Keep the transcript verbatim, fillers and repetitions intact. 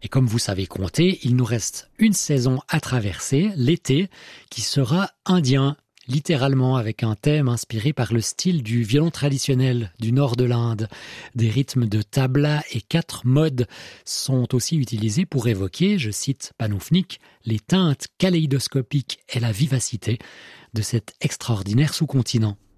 Et comme vous savez compter, il nous reste une saison à traverser, l'été, qui sera indien, littéralement avec un thème inspiré par le style du violon traditionnel du nord de l'Inde. Des rythmes de tabla et quatre modes sont aussi utilisés pour évoquer, je cite Panoufnik, les teintes kaléidoscopiques et la vivacité de cet extraordinaire sous-continent.